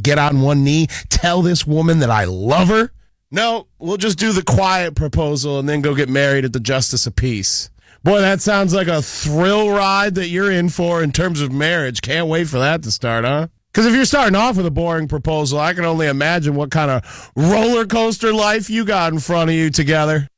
get on one knee, tell this woman that I love her? No, we'll just do the quiet proposal and then go get married at the Justice of Peace. Boy, that sounds like a thrill ride that you're in for in terms of marriage. Can't wait for that to start, huh? Because if you're starting off with a boring proposal, I can only imagine what kind of roller coaster life you got in front of you together.